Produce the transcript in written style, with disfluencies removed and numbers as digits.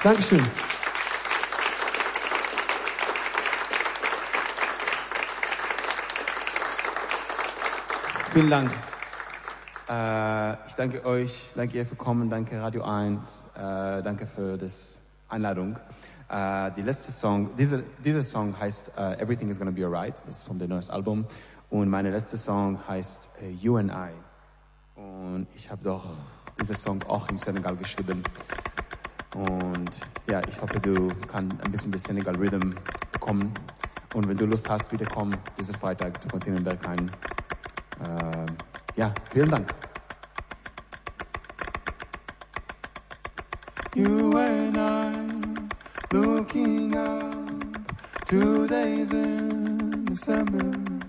Dankeschön. Vielen Dank. Ich danke euch, danke ihr für kommen, danke Radio 1, danke für das Einladung. Die letzte Song, dieser Song heißt Everything is Gonna Be Alright, das ist von dem neues Album. Und meine letzte Song heißt You and I. Und ich habe doch diesen Song auch im Senegal geschrieben. Und ja, ich hoffe, du kannst ein bisschen das Senegal Rhythm bekommen. Und wenn du Lust hast, wiederkommen, diesen Freitag zu Kontinent Berghain. Ja, vielen Dank. You and I looking up 2 days in December.